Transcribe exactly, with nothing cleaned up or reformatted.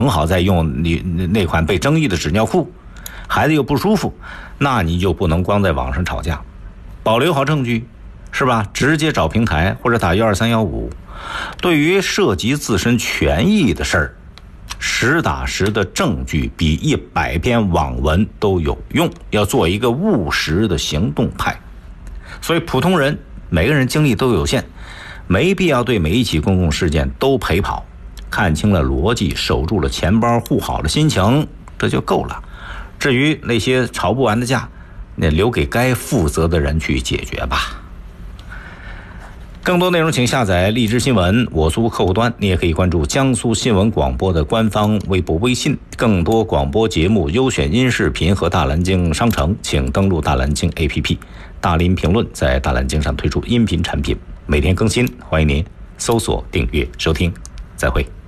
很好再用你那款被争议的纸尿裤，孩子又不舒服，那你就不能光在网上吵架，保留好证据，是吧？直接找平台或者打一二三一五。对于涉及自身权益的事儿，实打实的证据比一百篇网文都有用，要做一个务实的行动派。所以普通人每个人精力都有限，没必要对每一起公共事件都陪跑，看清了逻辑，守住了钱包，护好了心情，这就够了。至于那些吵不完的架，那留给该负责的人去解决吧。更多内容请下载荔枝新闻我苏客户端，你也可以关注江苏新闻广播的官方微博微信。更多广播节目优选音视频和大蓝鲸商城，请登录大蓝鲸 A P P。 大林评论在大蓝鲸上推出音频产品，每天更新，欢迎您搜索订阅收听。再会。